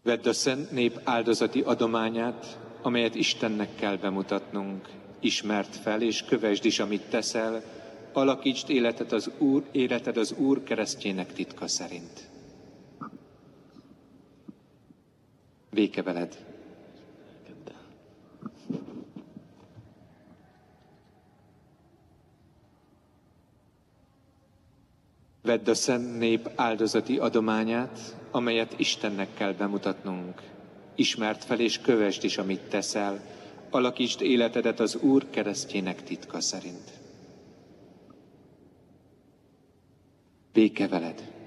Vedd a szent nép áldozati adományát, amelyet Istennek kell bemutatnunk. Ismerd fel és kövesd is, amit teszel, alakítsd életed az Úr keresztjének titka szerint. Béke veled! Vedd a szent nép áldozati adományát, amelyet Istennek kell bemutatnunk. Ismerd fel és kövesd is, amit teszel, alakítsd életedet az Úr keresztjének titka szerint. Béke veled!